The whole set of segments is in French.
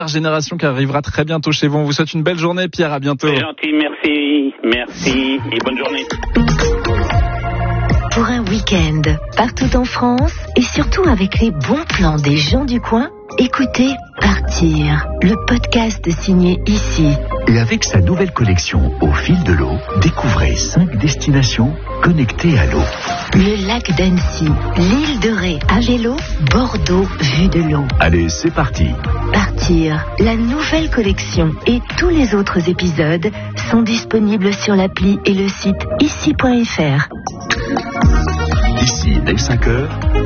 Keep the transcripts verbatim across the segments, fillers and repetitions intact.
Génération qui arrivera très bientôt chez vous. On vous souhaite une belle journée, Pierre. À bientôt. C'est gentil, merci, merci et bonne journée. Pour un week-end partout en France et surtout avec les bons plans des gens du coin, écoutez Partir, le podcast signé Ici. Et avec sa nouvelle collection Au fil de l'eau, découvrez cinq destinations connectées à l'eau. Le lac d'Annecy, l'île de Ré à vélo, Bordeaux vue de l'eau. Allez, c'est parti. Partir, la nouvelle collection et tous les autres épisodes sont disponibles sur l'appli et le site ici point f r. Ici, dès cinq heures.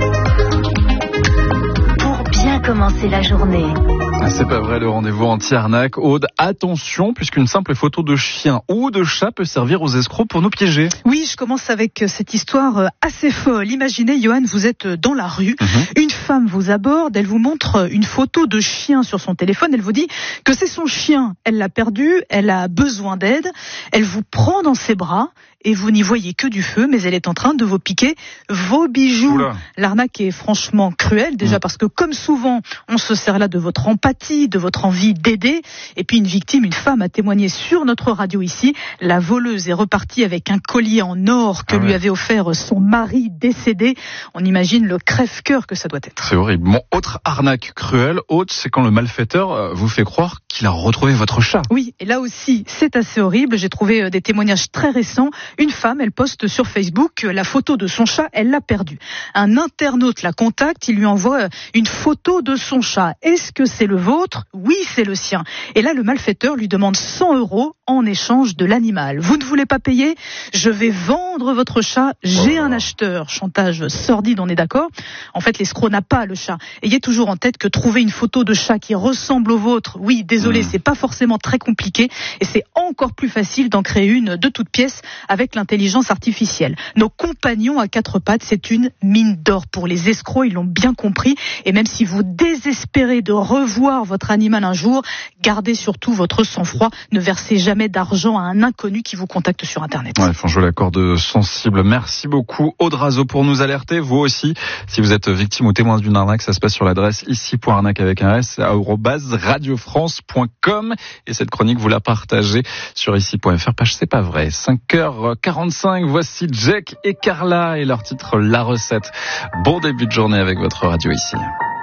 Pour bien commencer la journée. Ah, c'est pas vrai, le rendez-vous anti-arnaque. Aude, attention, puisqu'une simple photo de chien ou de chat peut servir aux escrocs pour nous piéger. Oui, je commence avec cette histoire assez folle. Imaginez, Johan, vous êtes dans la rue, mmh. Une femme vous aborde, elle vous montre une photo de chien sur son téléphone, elle vous dit que c'est son chien, elle l'a perdu, elle a besoin d'aide, elle vous prend dans ses bras et vous n'y voyez que du feu, mais elle est en train de vous piquer vos bijoux. Oula. L'arnaque est franchement cruelle, déjà mmh. parce que comme souvent, on se sert là de votre empathie, de votre envie d'aider. Et puis une victime, une femme, a témoigné sur notre radio ici. La voleuse est repartie avec un collier en or que ah lui ouais. avait offert son mari décédé. On imagine le crève-cœur que ça doit être. C'est horrible. Mon autre arnaque cruelle, autre, c'est quand le malfaiteur vous fait croire qu'il a retrouvé votre chat. Oui, et là aussi, c'est assez horrible. J'ai trouvé des témoignages très récents. Une femme, elle poste sur Facebook la photo de son chat, elle l'a perdu. Un internaute la contacte, il lui envoie une photo de son chat. Est-ce que c'est le vôtre ? Oui, c'est le sien. Et là, le malfaiteur lui demande cent euros en échange de l'animal. Vous ne voulez pas payer ? Je vais vendre votre chat, j'ai un acheteur. Chantage sordide, on est d'accord ? En fait, l'escroc n'a pas le chat. Ayez toujours en tête que trouver une photo de chat qui ressemble au vôtre, oui, désolé, mmh. c'est pas forcément très compliqué. Et c'est encore plus facile d'en créer une de toutes pièces avec l'intelligence artificielle. Nos compagnons à quatre pattes, c'est une mine d'or pour les escrocs, ils l'ont bien compris. Et même si vous désespérez de revoir votre animal un jour, gardez surtout votre sang-froid. Ne versez jamais d'argent à un inconnu qui vous contacte sur Internet. Ouais, faut jouer la corde sensible. Merci beaucoup, Aude Razo, pour nous alerter. Vous aussi, si vous êtes victime ou témoin d'une arnaque, ça se passe sur l'adresse ici point arnaque avec un S, arobase radio france point com. Et cette chronique, vous la partagez sur ici point f r, page C'est pas vrai. cinq heures quarante-cinq, voici Jack et Carla et leur titre La Recette. Bon début de journée avec votre radio ici.